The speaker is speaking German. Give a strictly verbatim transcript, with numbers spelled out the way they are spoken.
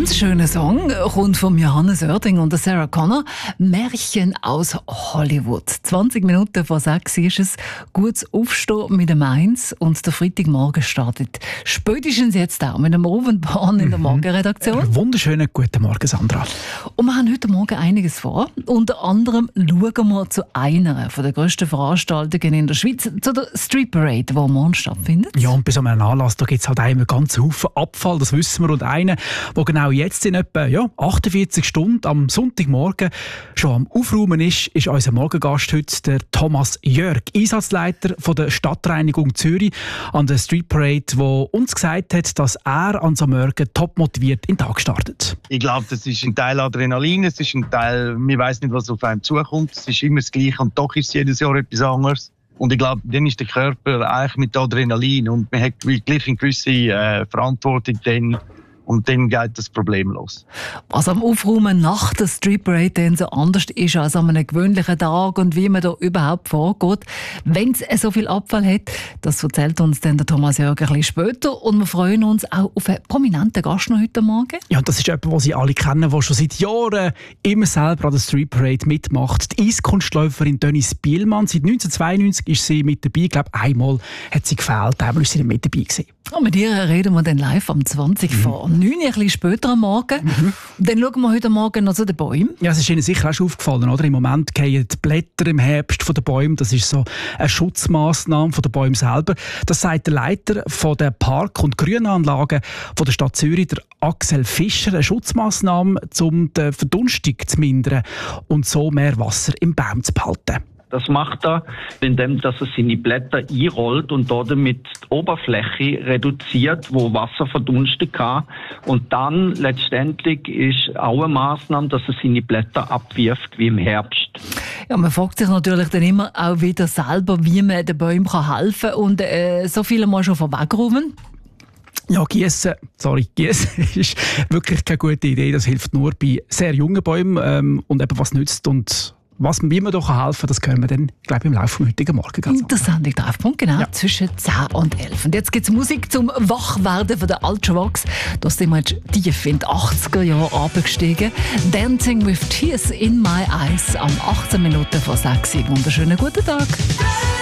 Ganz schöner Song, kommt von Johannes Oerding und Sarah Connor. Märchen aus Hollywood. zwanzig Minuten vor sechs ist es. Gutes Aufstehen mit dem Eins und der Freitagmorgen startet spätestens jetzt auch mit dem Ruben Bahn in der Morgenredaktion. Einen wunderschönen guten Morgen, Sandra. Und wir haben heute Morgen einiges vor. Unter anderem schauen wir zu einer der grössten Veranstaltungen in der Schweiz, zu der Street Parade, die morgen stattfindet. Ja, und bei so einem Anlass gibt es halt einen ganzen Haufen Abfall, das wissen wir. Und einer, der genau jetzt in etwa ja, achtundvierzig Stunden am Sonntagmorgen schon am Aufräumen ist, ist unser Morgengast heute der Thomas Jörg, Einsatzleiter von der Stadtreinigung Zürich an der Street Parade, der uns gesagt hat, dass er an so einem Morgen top motiviert in den Tag startet. Ich glaube, das ist ein Teil Adrenalin, es ist ein Teil, man weiss nicht, was auf einem zukommt, es ist immer das Gleiche und doch ist es jedes Jahr etwas anderes. Und ich glaube, dann ist der Körper eigentlich mit Adrenalin und man hat gleich eine gewisse äh, Verantwortung dann. Und dann geht das Problem los. Was am Aufräumen nach der Street Parade dann so anders ist als an einem gewöhnlichen Tag und wie man da überhaupt vorgeht, wenn es so viel Abfall hat, das erzählt uns dann der Thomas Jörg ein bisschen später. Und wir freuen uns auch auf einen prominenten Gast noch heute Morgen. Ja, das ist jemand, den Sie alle kennen, der schon seit Jahren immer selber an der Street Parade mitmacht. Die Eiskunstläuferin Denise Bielmann. Seit neunzehnhundertzweiundneunzig ist sie mit dabei. Ich glaube, einmal hat sie gefehlt, einmal ist sie nicht mit dabei gewesen. Und mit ihr reden wir dann live am zwanzig mhm. vor neun, ein bisschen später am Morgen. Mhm. Und dann schauen wir heute Morgen noch zu den Bäumen. Ja, es ist Ihnen sicher auch schon aufgefallen, oder? Im Moment fallen die Blätter im Herbst von den Bäumen. Das ist so eine Schutzmaßnahme von den Bäumen selber. Das sagt der Leiter von der Park- und Grünanlagen von der Stadt Zürich, der Axel Fischer. Eine Schutzmaßnahme, um die Verdunstung zu mindern und so mehr Wasser im Baum zu behalten. Das macht er, indem dass er seine Blätter einrollt und damit die Oberfläche reduziert, wo Wasser verdunsten kann. Und dann letztendlich ist auch eine Maßnahme, dass er seine Blätter abwirft wie im Herbst. Ja, man fragt sich natürlich dann immer auch wieder selber, wie man den Bäumen helfen kann. Und äh, so viele Mal schon vorwegräumen. Ja, Gießen, sorry, Gießen ist wirklich keine gute Idee. Das hilft nur bei sehr jungen Bäumen ähm, und eben was nützt und was, wie man doch helfen kann, das können wir dann, glaube ich, im Laufe des heutigen Morgen ganz in der Sendung Treffpunkt, genau, ja. Zwischen zehn und elf. Und jetzt gibt es Musik zum Wachwerden von der Ultravox. Da sind wir jetzt tief in die achtziger Jahre runtergestiegen. Dancing with Tears in my Eyes am achtzehn Minuten vor sechs. Wunderschönen guten Tag.